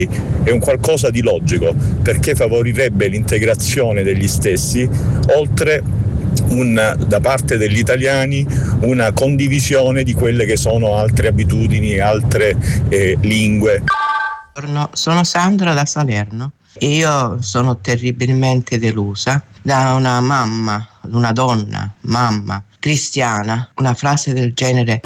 È un qualcosa di logico, perché favorirebbe l'integrazione degli stessi, oltre da parte degli italiani una condivisione di quelle che sono altre abitudini, altre lingue. Sono Sandra da Salerno. Io sono terribilmente delusa da una donna, mamma, cristiana. Una frase del genere.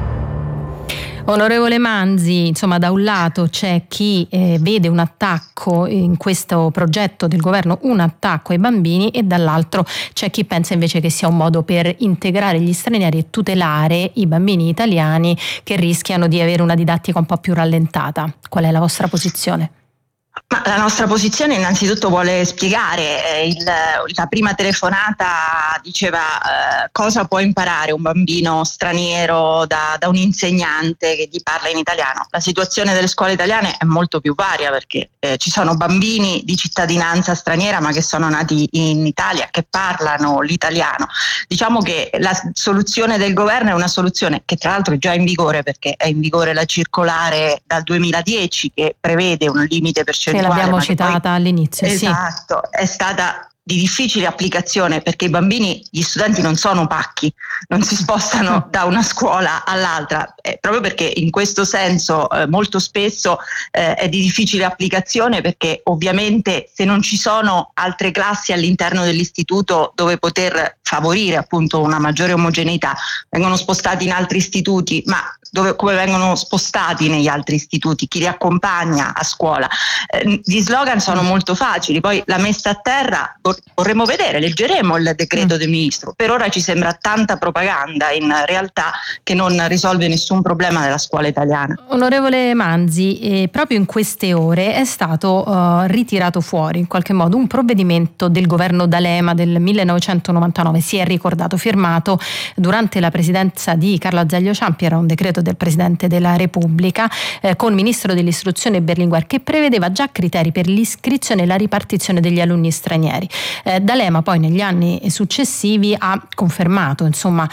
Onorevole Manzi, insomma, da un lato c'è chi vede un attacco in questo progetto del governo, un attacco ai bambini, e dall'altro c'è chi pensa invece che sia un modo per integrare gli stranieri e tutelare i bambini italiani che rischiano di avere una didattica un po' più rallentata. Qual è la vostra posizione? Ma la nostra posizione innanzitutto vuole spiegare, la prima telefonata diceva cosa può imparare un bambino straniero da un insegnante che gli parla in italiano. La situazione delle scuole italiane è molto più varia, perché ci sono bambini di cittadinanza straniera ma che sono nati in Italia, che parlano l'italiano. Diciamo che la soluzione del governo è una soluzione che tra l'altro è già in vigore, perché è in vigore la circolare dal 2010 che prevede un limite percentuale. Che l'abbiamo citata all'inizio. Esatto, sì. È stata di difficile applicazione, perché i bambini, gli studenti non sono pacchi, non si spostano da una scuola all'altra, proprio perché in questo senso molto spesso è di difficile applicazione, perché ovviamente se non ci sono altre classi all'interno dell'istituto dove poter favorire appunto una maggiore omogeneità, vengono spostati in altri istituti, ma come vengono spostati negli altri istituti, chi li accompagna a scuola. Gli slogan sono molto facili, poi la messa a terra vorremmo vedere, leggeremo il decreto del ministro. Per ora ci sembra tanta propaganda in realtà, che non risolve nessun problema della scuola italiana. Onorevole Manzi, proprio in queste ore è stato ritirato fuori in qualche modo un provvedimento del governo D'Alema del 1999, si è ricordato, firmato durante la presidenza di Carlo Azeglio Ciampi. Era un decreto del Presidente della Repubblica con Ministro dell'Istruzione Berlinguer, che prevedeva già criteri per l'iscrizione e la ripartizione degli alunni stranieri. D'Alema poi negli anni successivi ha confermato insomma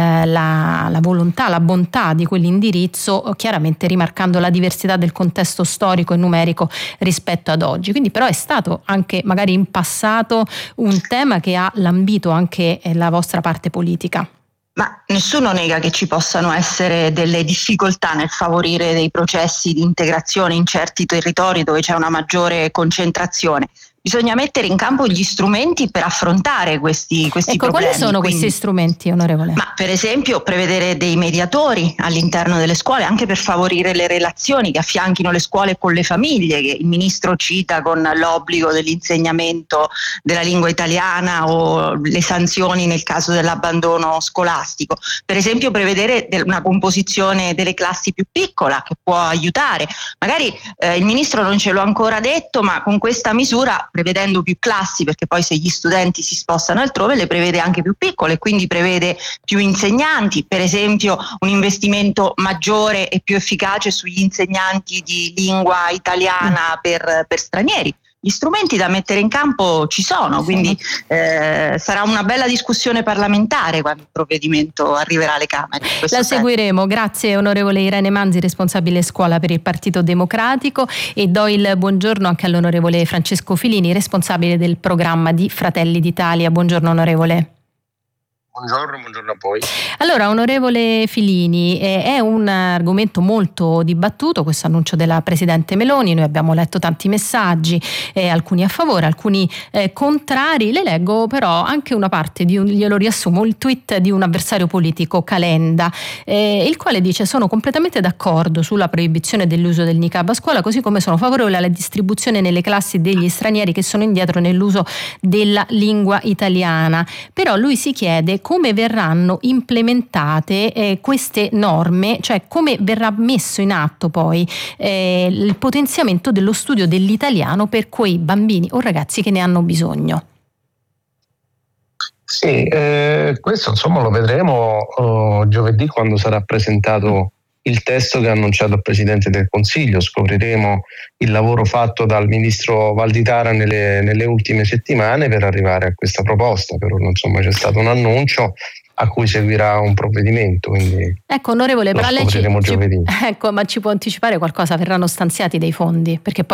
la volontà, la bontà di quell'indirizzo, chiaramente rimarcando la diversità del contesto storico e numerico rispetto ad oggi. Quindi però è stato anche magari in passato un tema che ha lambito anche la vostra parte politica. Ma nessuno nega che ci possano essere delle difficoltà nel favorire dei processi di integrazione in certi territori dove c'è una maggiore concentrazione. Bisogna mettere in campo gli strumenti per affrontare questi problemi. Quali sono questi strumenti, onorevole? Ma per esempio prevedere dei mediatori all'interno delle scuole, anche per favorire le relazioni che affianchino le scuole con le famiglie, che il ministro cita con l'obbligo dell'insegnamento della lingua italiana o le sanzioni nel caso dell'abbandono scolastico. Per esempio prevedere una composizione delle classi più piccola, che può aiutare. Magari il ministro non ce l'ha ancora detto, ma con questa misura, prevedendo più classi, perché poi se gli studenti si spostano altrove le prevede anche più piccole, quindi prevede più insegnanti, per esempio un investimento maggiore e più efficace sugli insegnanti di lingua italiana per stranieri. Gli strumenti da mettere in campo ci sono, quindi sarà una bella discussione parlamentare quando il provvedimento arriverà alle Camere. La seguiremo. Grazie onorevole Irene Manzi, responsabile scuola per il Partito Democratico, e do il buongiorno anche all'onorevole Francesco Filini, responsabile del programma di Fratelli d'Italia. Buongiorno onorevole. Buongiorno a voi. Allora, onorevole Filini, è un argomento molto dibattuto questo annuncio della Presidente Meloni. Noi abbiamo letto tanti messaggi, alcuni a favore, alcuni contrari. Le leggo però anche una parte glielo riassumo, il tweet di un avversario politico, Calenda, il quale dice: sono completamente d'accordo sulla proibizione dell'uso del niqab a scuola, così come sono favorevole alla distribuzione nelle classi degli stranieri che sono indietro nell'uso della lingua italiana. Però lui si chiede come verranno implementate queste norme, cioè come verrà messo in atto poi il potenziamento dello studio dell'italiano per quei bambini o ragazzi che ne hanno bisogno. Sì, questo insomma lo vedremo giovedì, quando sarà presentato il testo che ha annunciato il Presidente del Consiglio. Scopriremo il lavoro fatto dal Ministro Valditara nelle ultime settimane per arrivare a questa proposta. Per ora insomma c'è stato un annuncio a cui seguirà un provvedimento, quindi ecco, onorevole, lo scopriremo giovedì. Ecco, ma ci può anticipare qualcosa? Verranno stanziati dei fondi? Perché poi